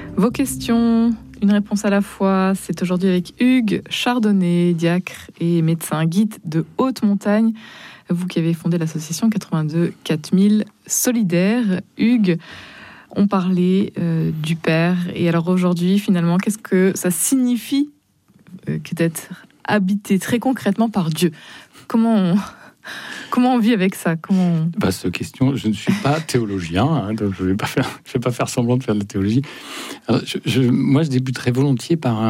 Vos questions, une réponse à la fois. C'est aujourd'hui avec Hugues Chardonnay, diacre et médecin guide de haute montagne. Vous qui avez fondé l'association 82 4000 Solidaires. Hugues, on parlait du Père. Et alors aujourd'hui, finalement, qu'est-ce que ça signifie que d'être habité très concrètement par Dieu ? Comment on vit avec ça ? Cette question, je ne suis pas théologien, donc je ne vais pas faire semblant de faire de la théologie. Alors, moi, je débuterais volontiers par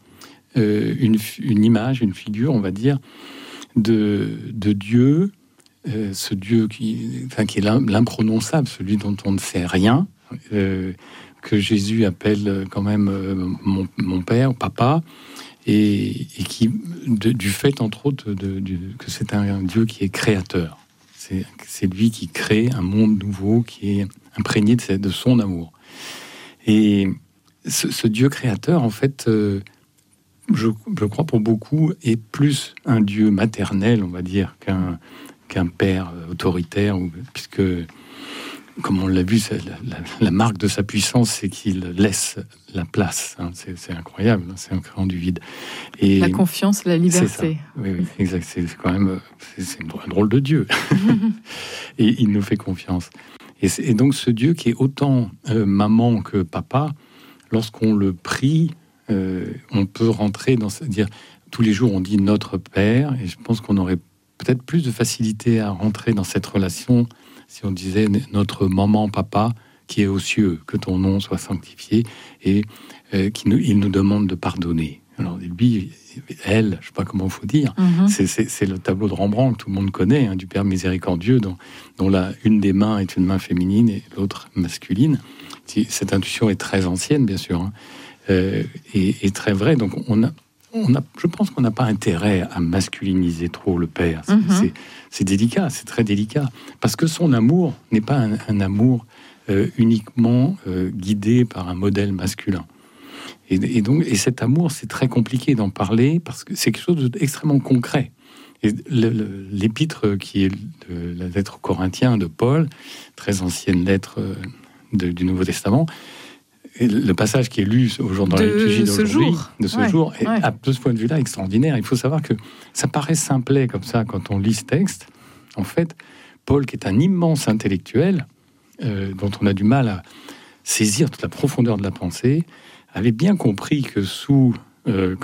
une image, une figure, on va dire, de Dieu, ce Dieu qui est l'imprononçable, celui dont on ne sait rien, que Jésus appelle quand même mon Père, Papa, et qui, du fait, entre autres, que c'est un Dieu qui est créateur. C'est lui qui crée un monde nouveau, qui est imprégné de son amour. Et ce Dieu créateur, en fait, je crois pour beaucoup, est plus un Dieu maternel, on va dire, qu'un père autoritaire, puisque, comme on l'a vu, la marque de sa puissance, c'est qu'il laisse la place. C'est incroyable, c'est un créant du vide. Et la confiance, la liberté. C'est ça. Oui, exact. C'est quand même un drôle de Dieu. Et il nous fait confiance. Et donc ce Dieu qui est autant maman que papa, lorsqu'on le prie, on peut rentrer dire tous les jours on dit notre Père, et je pense qu'on aurait peut-être plus de facilité à rentrer dans cette relation si on disait notre maman, papa, qui est aux cieux, que ton nom soit sanctifié, et il nous demande de pardonner. Alors lui, elle, je ne sais pas comment il faut dire, c'est le tableau de Rembrandt que tout le monde connaît, du Père miséricordieux, dont une des mains est une main féminine et l'autre masculine. Cette intuition est très ancienne, bien sûr, et très vraie. Donc je pense qu'on n'a pas intérêt à masculiniser trop le Père. C'est délicat, c'est très délicat. Parce que son amour n'est pas un amour uniquement guidé par un modèle masculin. Et cet amour, c'est très compliqué d'en parler parce que c'est quelque chose d'extrêmement concret. Et l'épître qui est la lettre aux Corinthiens de Paul, très ancienne lettre du Nouveau Testament, et le passage qui est lu dans la liturgie d'aujourd'hui, de ce jour, est de ce point de vue-là extraordinaire. Il faut savoir que ça paraît simplet comme ça quand on lit ce texte. En fait, Paul, qui est un immense intellectuel, dont on a du mal à saisir toute la profondeur de la pensée, avait bien compris que sous, le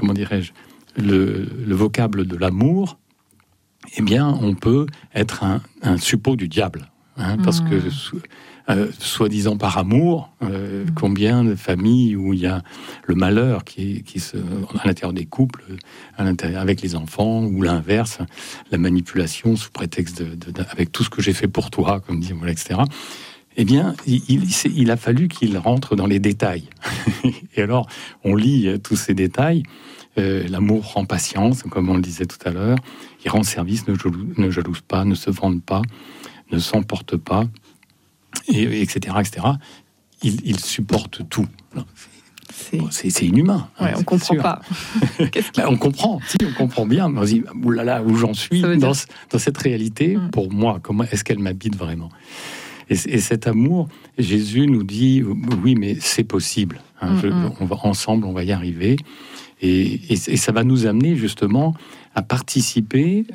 vocable de l'amour, eh bien, on peut être un suppôt du diable. Parce que, soi-disant par amour, combien de familles où il y a le malheur qui à l'intérieur des couples, avec les enfants, ou l'inverse, la manipulation sous prétexte avec tout ce que j'ai fait pour toi, comme dit, etc. Eh bien, il a fallu qu'il rentre dans les détails. Et alors, on lit tous ces détails. L'amour rend patience, comme on le disait tout à l'heure. Il rend service, ne jalouse pas, ne se vante pas, ne s'emporte pas, etc. Il supporte tout. C'est inhumain. On ne comprend pas. On comprend. Si, on comprend bien. Mais on se dit, oulala, où j'en suis dans cette réalité, pour moi, comment est-ce qu'elle m'habite vraiment ? Et cet amour, Jésus nous dit, oui, mais c'est possible. Ensemble, on va y arriver. Et ça va nous amener justement à participer,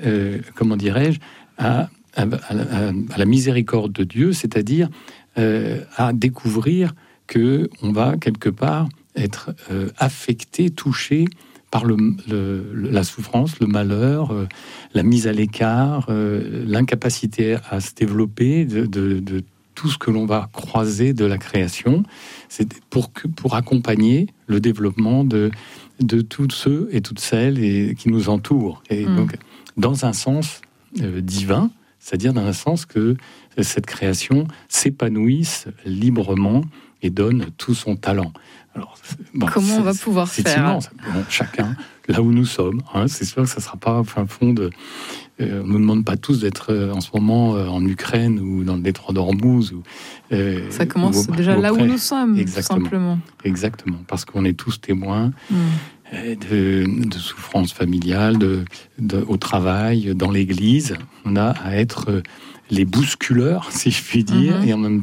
à la miséricorde de Dieu, c'est-à-dire à découvrir qu'on va quelque part être affecté, touché par la souffrance, le malheur, la mise à l'écart, l'incapacité à se développer de tout ce que l'on va croiser de la création. C'est pour accompagner le développement de tous ceux et toutes celles qui nous entourent. Et donc, dans un sens divin, c'est-à-dire dans un sens que cette création s'épanouisse librement et donne tout son talent. Alors, comment on va pouvoir faire immense. Chacun, là où nous sommes, c'est sûr que ça ne sera pas au fin fond de... on ne nous demande pas tous d'être en ce moment en Ukraine ou dans le détroit d'Ormuz. Ça commence déjà là où nous sommes, exactement, tout simplement. Exactement, parce qu'on est tous témoins de souffrances familiales, au travail, dans l'église. On a à être les bousculeurs, si je puis dire, et en même